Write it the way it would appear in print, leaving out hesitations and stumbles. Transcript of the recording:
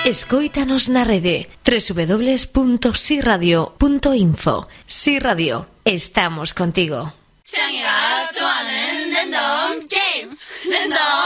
Escóitanos na rede www.siradio.info. Si Radio, estamos contigo.